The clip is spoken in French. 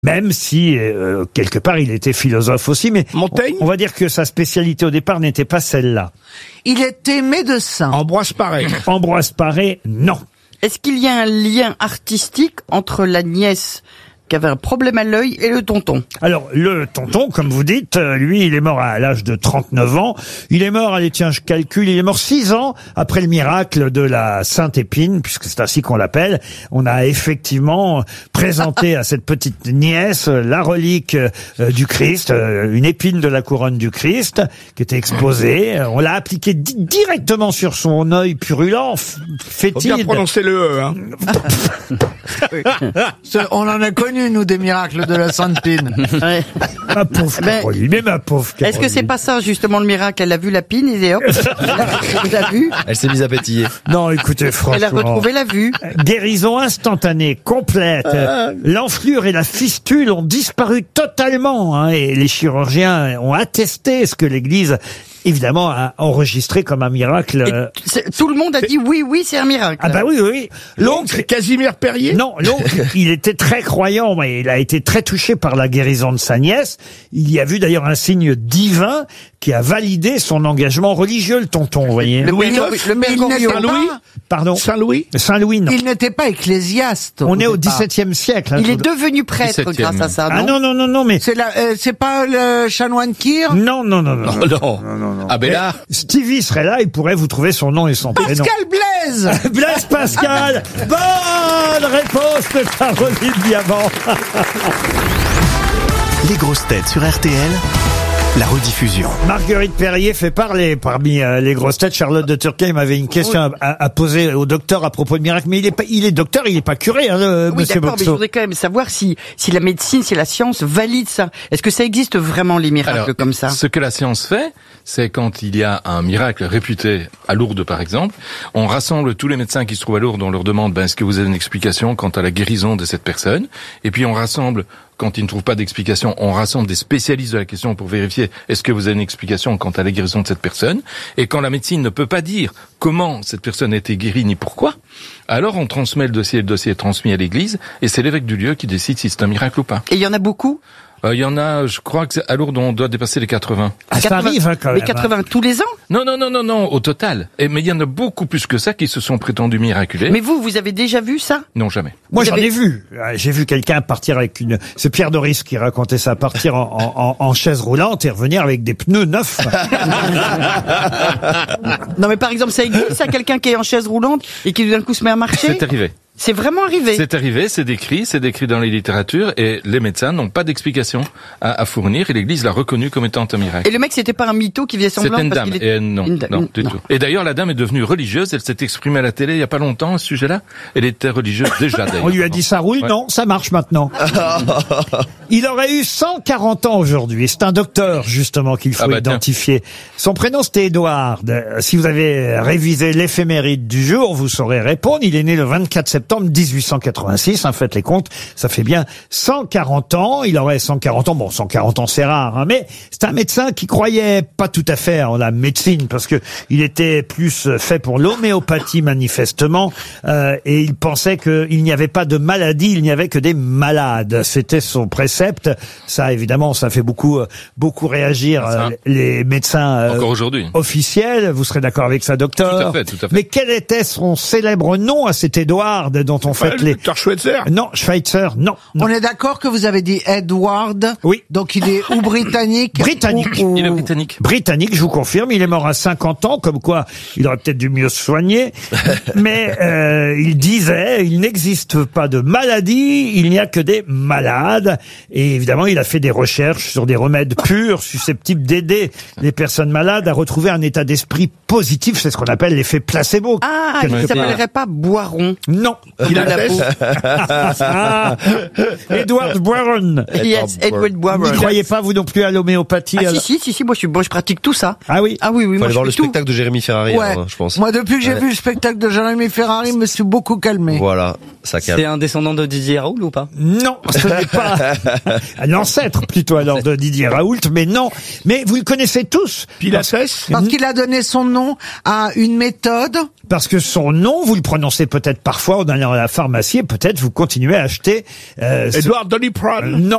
Même si, quelque part, il était philosophe aussi, mais Montaigne. on va dire que sa spécialité au départ n'était pas celle-là. Il était médecin. Ambroise Paré. Ambroise Paré, non. Est-ce qu'il y a un lien artistique entre la nièce qui avait un problème à l'œil et le tonton? Alors, le tonton, comme vous dites, lui, il est mort à l'âge de 39 ans. Il est mort, allez, tiens, je calcule, il est mort 6 ans après le miracle de la Sainte Épine, puisque c'est ainsi qu'on l'appelle. On a effectivement présenté à cette petite nièce la relique du Christ, une épine de la couronne du Christ, qui était exposée. On l'a appliquée directement sur son œil purulent, Faut fétide. bien prononcer le E, hein. On en a connu, nous, des miracles de la Sainte Pine. Ouais. Ma pauvre Ben, Caroline, mais ma pauvre Caroline. Est-ce que c'est pas ça, justement, le miracle? Elle a vu la pine et hop, elle a vu, Elle s'est mise à pétiller. Non, écoutez, franchement. elle a retrouvé la vue. Guérison instantanée, complète. L'enflure et la fistule ont disparu totalement, hein, et les chirurgiens ont attesté ce que l'Église, évidemment, a enregistré comme un miracle. Tout le monde a dit oui, c'est un miracle. Ah bah oui, oui. L'oncle Casimir Perrier. Non, l'oncle, il était très croyant, mais il a été très touché par la guérison de sa nièce. Il y a vu d'ailleurs un signe divin qui a validé son engagement religieux, le tonton, vous voyez. Le Louis père- IX, le père il Goriot. n'était Saint-Louis. Pardon. Saint-Louis. Saint-Louis, non. Il n'était pas ecclésiaste. On est au départ. XVIIe siècle. hein, Il est tout- devenu prêtre 17e. grâce à ça, Ah non? non, mais... C'est pas le chanoine Kir? Non. Oh non. Ah ben là, Stevie serait là, il pourrait vous trouver son nom et son prénom. Pascal Blaise. Blaise Pascal. Bonne réponse de Caroline Diamant. Les grosses têtes sur RTL, la rediffusion. Marguerite Perrier fait parler parmi les grosses têtes. Charlotte de Turckheim avait une question à poser au docteur à propos de miracle, mais il est docteur, il est pas curé, hein, Oui, monsieur d'accord, mais je Boxo. voudrais quand même savoir si la médecine, si la science valide ça. Est-ce que ça existe vraiment, les miracles comme ça? Ce que la science fait, c'est quand il y a un miracle réputé à Lourdes, par exemple, on rassemble tous les médecins qui se trouvent à Lourdes, on leur demande, est-ce que vous avez une explication quant à la guérison de cette personne? Et puis on rassemble, quand ils ne trouvent pas d'explication, on rassemble des spécialistes de la question pour vérifier, est-ce que vous avez une explication quant à la guérison de cette personne? Et quand la médecine ne peut pas dire comment cette personne a été guérie ni pourquoi, alors on transmet le dossier est transmis à l'église, et c'est l'évêque du lieu qui décide si c'est un miracle ou pas. Et il y en a beaucoup? Il y en a, je crois que à Lourdes, on doit dépasser les 80. Ah, ça arrive, hein, quand Mais même. 80 tous les ans? Non, au total. Mais il y en a beaucoup plus que ça qui se sont prétendus miraculés. Mais vous avez déjà vu ça? Non, jamais. Moi, Vous j'en avez- ai vu. J'ai vu quelqu'un partir avec c'est Pierre Doris qui racontait ça, partir en chaise roulante et revenir avec des pneus neufs. Non, mais par exemple, ça existe, ça, quelqu'un qui est en chaise roulante et qui d'un coup se met à marcher? C'est arrivé. C'est vraiment arrivé. C'est arrivé, c'est décrit dans les littératures, et les médecins n'ont pas d'explication à fournir, et l'Église l'a reconnu comme étant un miracle. Et le mec, c'était pas un mytho qui faisait semblant? C'était une parce dame, qu'il était- et non, Une dame, non, du non. tout. Et d'ailleurs, la dame est devenue religieuse, elle s'est exprimée à la télé il y a pas longtemps à ce sujet-là. Elle était religieuse déjà, d'ailleurs. On lui a dit ça roule, Ouais. non, ça marche maintenant. Il aurait eu 140 ans aujourd'hui. C'est un docteur, justement, qu'il faut Ah bah, identifier. Son prénom, c'était Edward. Si vous avez révisé l'éphéméride du jour, vous saurez répondre. Il est né le 24 septembre 1886. Faites les comptes. Ça fait bien 140 ans. Il aurait 140 ans. Bon, 140 ans, c'est rare, hein, mais c'est un médecin qui croyait pas tout à fait en la médecine parce que il était plus fait pour l'homéopathie, manifestement, et il pensait qu'il n'y avait pas de maladie, il n'y avait que des malades. C'était son précepte. Ça, évidemment, ça fait beaucoup réagir les médecins Encore aujourd'hui. officiels. Vous serez d'accord avec ça, docteur? Tout à fait. Mais quel était son célèbre nom à cet Edward dont on fête les... Dr. Schweitzer. Non, Schweitzer, non. On est d'accord que vous avez dit Edward. Oui. Donc il est ou britannique. Britannique. ou- Il est britannique. Britannique, je vous confirme, il est mort à 50 ans, comme quoi il aurait peut-être dû mieux se soigner. Mais il disait, il n'existe pas de maladie, il n'y a que des malades. Et évidemment, il a fait des recherches sur des remèdes purs susceptibles d'aider les personnes malades à retrouver un état d'esprit positif. C'est ce qu'on appelle l'effet placebo. Ah, il Quelque part. s'appellerait pas Boiron. Non. Il a la la peau. Edward Boiron. Yes, Edward Vous Boiron. ne croyez pas, vous non plus, à l'homéopathie? Ah, alors si, moi je pratique tout ça. Ah oui? Ah oui, faut moi aller je voir le fais tout. spectacle de Jérémy Ferrari, Ouais. alors, je pense. Moi, depuis que j'ai Ouais. vu le spectacle de Jérémy Ferrari, je me suis beaucoup calmé. Voilà, ça calme. C'est un descendant de Didier Raoult ou pas? Non, ce n'est pas l'ancêtre plutôt alors de Didier Raoult, mais non. Mais vous le connaissez tous. Pilates. Parce qu'il a donné son nom à une méthode. Parce que son nom, vous le prononcez peut-être parfois, on en allant à la pharmacie et peut-être vous continuez à acheter... Edward Doliprane. Non,